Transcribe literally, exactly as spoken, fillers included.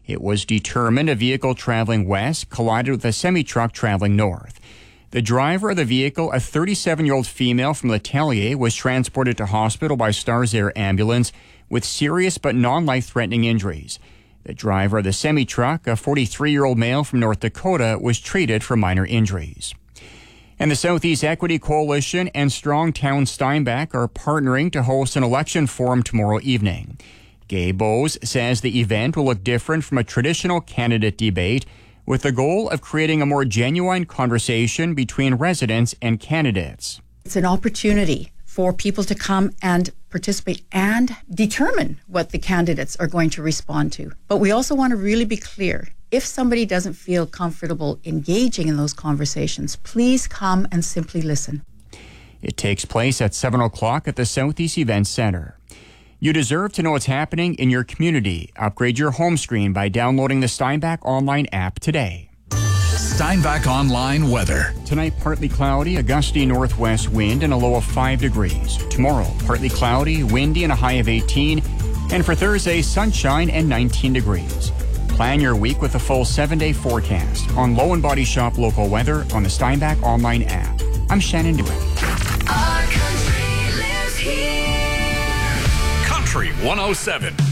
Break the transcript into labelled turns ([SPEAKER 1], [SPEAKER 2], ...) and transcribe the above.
[SPEAKER 1] It was determined a vehicle traveling west collided with a semi-truck traveling north. The driver of the vehicle, a thirty-seven-year-old female from L'Atelier, was transported to hospital by Stars Air ambulance with serious but non-life-threatening injuries. The driver of the semi-truck, a forty-three-year-old male from North Dakota, was treated for minor injuries. And the Southeast Equity Coalition and Strong Town Steinbach are partnering to host an election forum tomorrow evening. Gay Bose says the event will look different from a traditional candidate debate, with the goal of creating a more genuine conversation between residents and candidates.
[SPEAKER 2] It's an opportunity for people to come and participate and determine what the candidates are going to respond to. But we also want to really be clear. If somebody doesn't feel comfortable engaging in those conversations, please come and simply listen.
[SPEAKER 1] It takes place at seven o'clock at the Southeast Events Centre. You deserve to know what's happening in your community. Upgrade your home screen by downloading the Steinbach Online app today.
[SPEAKER 3] Steinbach Online weather.
[SPEAKER 1] Tonight, partly cloudy, a gusty northwest wind and a low of five degrees. Tomorrow, partly cloudy, windy and a high of eighteen. And for Thursday, sunshine and nineteen degrees. Plan your week with a full seven-day forecast on Low and Body Shop local weather on the Steinbach Online app. I'm Shannon Dewitt.
[SPEAKER 4] Our country lives here.
[SPEAKER 3] Country one oh seven.